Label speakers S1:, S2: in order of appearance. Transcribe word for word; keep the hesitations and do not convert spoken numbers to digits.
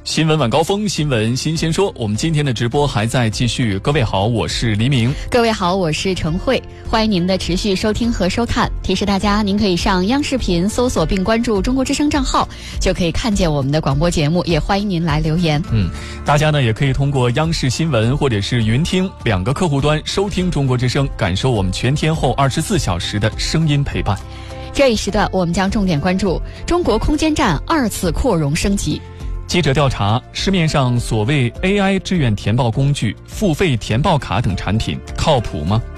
S1: 新闻晚高峰，新闻新鲜说。我们今天的直播还在继续。各位好，我是黎明。
S2: 各位好，我是陈慧。欢迎您的持续收听和收看。提示大家，您可以上央视频搜索并关注中国之声账号，就可以看见我们的广播节目。也欢迎您来留言。
S1: 嗯，大家呢也可以通过央视新闻或者是云听两个客户端收听中国之声，感受我们全天候二十四小时的声音陪伴。
S2: 这一时段，我们将重点关注中国空间站二次扩容升级。
S1: 记者调查，市面上所谓 A I 志愿填报工具、付费填报卡等产品靠谱吗？